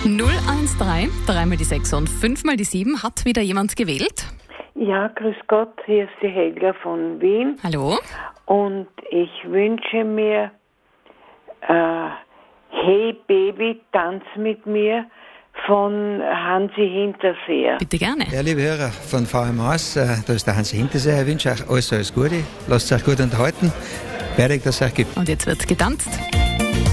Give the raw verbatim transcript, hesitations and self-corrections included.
null eins drei, dreimal die sechs und fünfmal die sieben. Hat wieder jemand gewählt? Ja, grüß Gott, hier ist die Helga von Wien. Hallo? Und ich wünsche mir äh, Hey Baby, tanz mit mir von Hansi Hinterseer. Bitte gerne. Ja, liebe Hörer von V M eins, äh, da ist der Hansi Hinterseer. Ich wünsche euch alles, alles Gute. Lasst euch gut unterhalten. Fertig, dass es euch gibt. Und jetzt wird getanzt.